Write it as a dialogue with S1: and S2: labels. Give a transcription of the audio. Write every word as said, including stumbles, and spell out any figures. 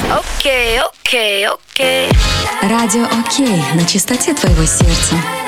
S1: Окей, окей, окей.
S2: Радио «Окей» на чистоте твоего сердца.